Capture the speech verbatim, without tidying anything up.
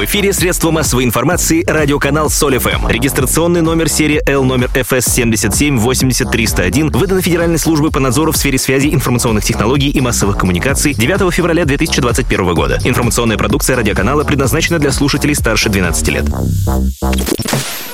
В эфире средства массовой информации радиоканал Соль эф эм. Регистрационный номер серии Л номер эф эс семьдесят семь восемьдесят триста один выдан Федеральной службой по надзору в сфере связи, информационных технологий и массовых коммуникаций девятого февраля две тысячи двадцать первого года. Информационная продукция радиоканала предназначена для слушателей старше двенадцати лет.